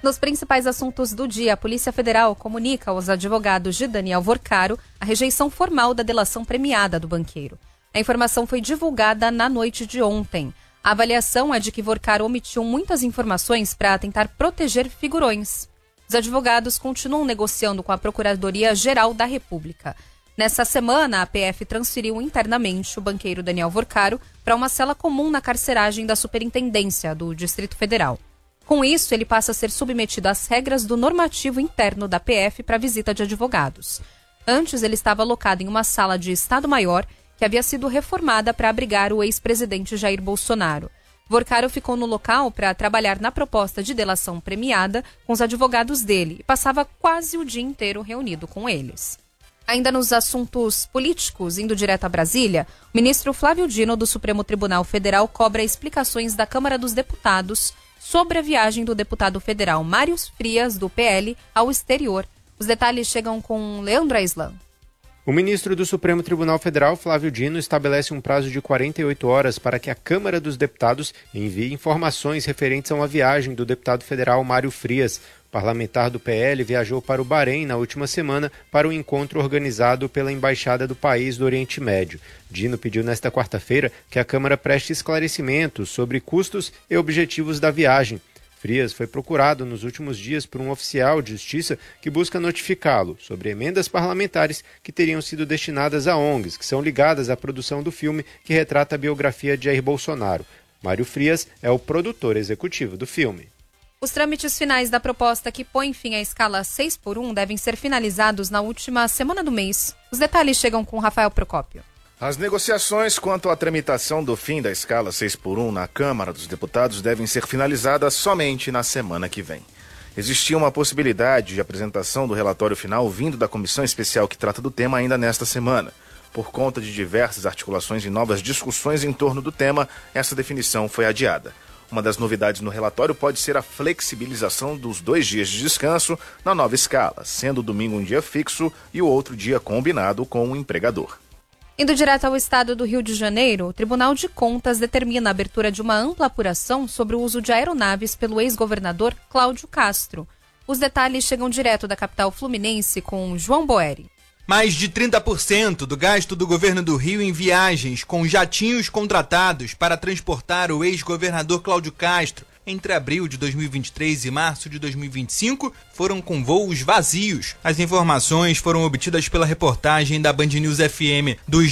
Nos principais assuntos do dia, a Polícia Federal comunica aos advogados de Daniel Vorcaro a rejeição formal da delação premiada do banqueiro. A informação foi divulgada na noite de ontem. A avaliação é de que Vorcaro omitiu muitas informações para tentar proteger figurões. Os advogados continuam negociando com a Procuradoria-Geral da República. Nessa semana, a PF transferiu internamente o banqueiro Daniel Vorcaro para uma cela comum na carceragem da Superintendência do Distrito Federal. Com isso, ele passa a ser submetido às regras do normativo interno da PF para visita de advogados. Antes, ele estava alocado em uma sala de Estado-Maior que havia sido reformada para abrigar o ex-presidente Jair Bolsonaro. Vorcaro ficou no local para trabalhar na proposta de delação premiada com os advogados dele e passava quase o dia inteiro reunido com eles. Ainda nos assuntos políticos, indo direto a Brasília, o ministro Flávio Dino do Supremo Tribunal Federal cobra explicações da Câmara dos Deputados sobre a viagem do deputado federal Mário Frias, do PL, ao exterior. Os detalhes chegam com Leandro Aislan. O ministro do Supremo Tribunal Federal, Flávio Dino, estabelece um prazo de 48 horas para que a Câmara dos Deputados envie informações referentes a uma viagem do deputado federal Mário Frias. O parlamentar do PL viajou para o Bahrein na última semana para um encontro organizado pela Embaixada do país do Oriente Médio. Dino pediu nesta quarta-feira que a Câmara preste esclarecimentos sobre custos e objetivos da viagem. Frias foi procurado nos últimos dias por um oficial de justiça que busca notificá-lo sobre emendas parlamentares que teriam sido destinadas a ONGs, que são ligadas à produção do filme que retrata a biografia de Jair Bolsonaro. Mário Frias é o produtor executivo do filme. Os trâmites finais da proposta que põe fim à escala 6x1 devem ser finalizados na última semana do mês. Os detalhes chegam com Rafael Procópio. As negociações quanto à tramitação do fim da escala 6x1 na Câmara dos Deputados devem ser finalizadas somente na semana que vem. Existia uma possibilidade de apresentação do relatório final vindo da comissão especial que trata do tema ainda nesta semana. Por conta de diversas articulações e novas discussões em torno do tema, essa definição foi adiada. Uma das novidades no relatório pode ser a flexibilização dos 2 dias de descanso na nova escala, sendo o domingo um dia fixo e o outro dia combinado com o empregador. Indo direto ao estado do Rio de Janeiro, o Tribunal de Contas determina a abertura de uma ampla apuração sobre o uso de aeronaves pelo ex-governador Cláudio Castro. Os detalhes chegam direto da capital fluminense com João Boeri. Mais de 30% do gasto do governo do Rio em viagens com jatinhos contratados para transportar o ex-governador Cláudio Castro entre abril de 2023 e março de 2025 foram com voos vazios. As informações foram obtidas pela reportagem da Band News FM. Dos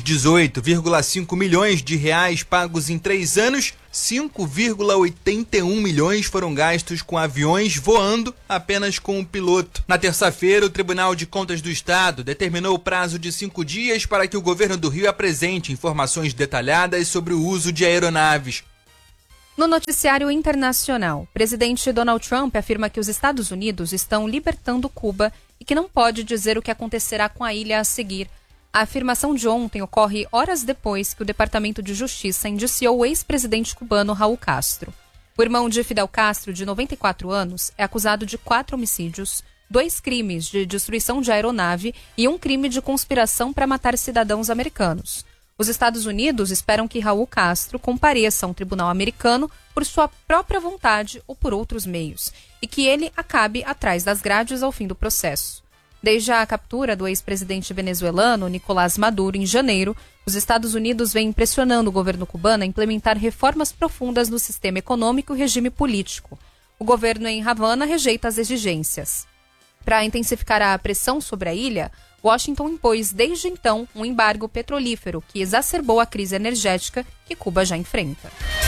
18,5 milhões de reais pagos em 3 anos, 5,81 milhões foram gastos com aviões voando apenas com o piloto. Na terça-feira, o Tribunal de Contas do Estado determinou o prazo de 5 dias para que o governo do Rio apresente informações detalhadas sobre o uso de aeronaves. No noticiário internacional, o presidente Donald Trump afirma que os Estados Unidos estão libertando Cuba e que não pode dizer o que acontecerá com a ilha a seguir. A afirmação de ontem ocorre horas depois que o Departamento de Justiça indiciou o ex-presidente cubano Raul Castro. O irmão de Fidel Castro, de 94 anos, é acusado de 4 homicídios, 2 crimes de destruição de aeronave e um crime de conspiração para matar cidadãos americanos. Os Estados Unidos esperam que Raul Castro compareça a um tribunal americano por sua própria vontade ou por outros meios, e que ele acabe atrás das grades ao fim do processo. Desde a captura do ex-presidente venezuelano Nicolás Maduro em janeiro, os Estados Unidos vêm pressionando o governo cubano a implementar reformas profundas no sistema econômico e regime político. O governo em Havana rejeita as exigências. Para intensificar a pressão sobre a ilha, Washington impôs desde então um embargo petrolífero que exacerbou a crise energética que Cuba já enfrenta.